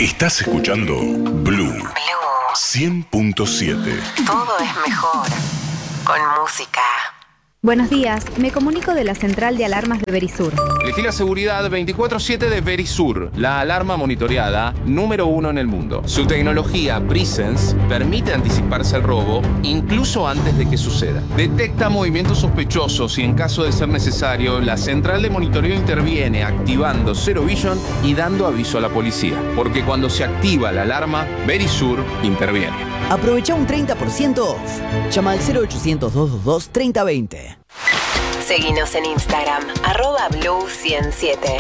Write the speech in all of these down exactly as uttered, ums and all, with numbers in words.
Estás escuchando Blue, Blue cien punto siete. Todo es mejor con música. Buenos días, me comunico de la central de alarmas de Verisur. Elegí la seguridad veinticuatro siete de Verisur, la alarma monitoreada número uno en el mundo. Su tecnología Presence permite anticiparse al robo incluso antes de que suceda. Detecta movimientos sospechosos y en caso de ser necesario, la central de monitoreo interviene activando Zero Vision y dando aviso a la policía. Porque cuando se activa la alarma, Verisur interviene. Aprovecha un treinta por ciento off. Llama al cero ochocientos, doscientos veintidós, treinta veinte. Seguinos en Instagram, arroba Blue ciento siete.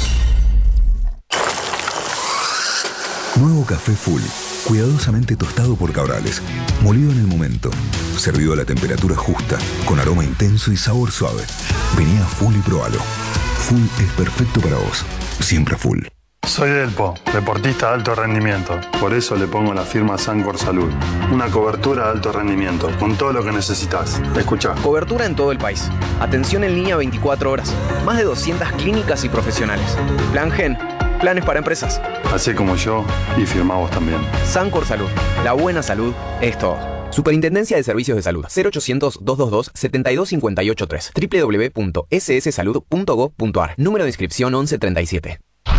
Nuevo café Full, cuidadosamente tostado por Cabrales, molido en el momento, servido a la temperatura justa, con aroma intenso y sabor suave. Vení a Full y probalo. Full es perfecto para vos, siempre Full. Soy Delpo, deportista de alto rendimiento. Por eso le pongo la firma Sancor Salud. Una cobertura de alto rendimiento, con todo lo que necesitas. Escuchá. Cobertura en todo el país. Atención en línea veinticuatro horas. Más de doscientas clínicas y profesionales. Plan Gen. Planes para empresas. Así como yo, y firmamos también. Sancor Salud. La buena salud es todo. Superintendencia de Servicios de Salud. cero ochocientos, doscientos veintidós, setenta y dos cincuenta y ocho tres. doble u doble u doble u punto ese ese salud punto gov punto a r. Número de inscripción once treinta y siete.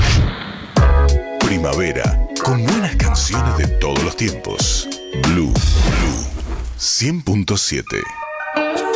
Primavera, con buenas canciones de todos los tiempos. Blue, Blue cien punto siete.